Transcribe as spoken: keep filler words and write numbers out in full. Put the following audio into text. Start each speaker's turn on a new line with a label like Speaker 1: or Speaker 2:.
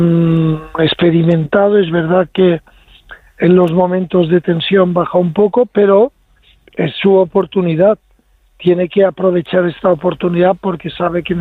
Speaker 1: mm, experimentado. Es verdad que en los momentos de tensión baja un poco, pero es su oportunidad. Tiene que aprovechar esta oportunidad porque sabe que